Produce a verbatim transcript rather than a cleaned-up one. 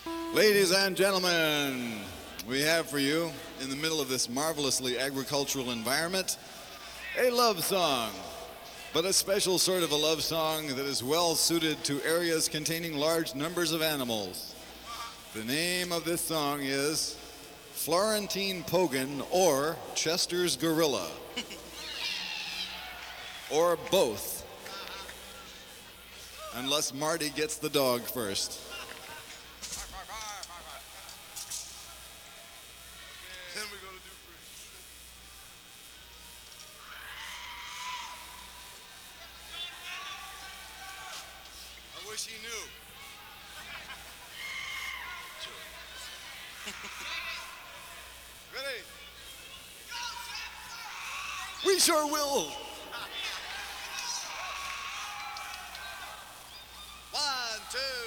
Ladies and gentlemen, we have for you, in the middle of this marvelously agricultural environment, a love song, but a special sort of a love song that is well suited to areas containing large numbers of animals. The name of this song is Florentine Pogan or Chester's Gorilla, or both, unless Marty gets the dog first. Then we're gonna do free. I wish he knew. Ready? We sure will.